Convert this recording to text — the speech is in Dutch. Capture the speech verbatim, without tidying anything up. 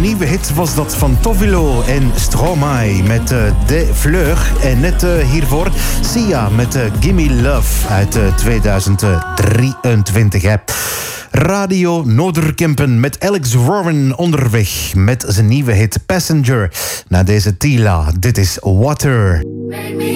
nieuwe hit was dat van Tovilo en Stromae met uh, De Fleur. En net uh, hiervoor Sia met uh, Gimme Love uit uh, tweeduizend drieëntwintig. Hè. Radio Noorderkempen met Alex Warren onderweg met zijn nieuwe hit Passenger. Na deze Tila, dit is Water.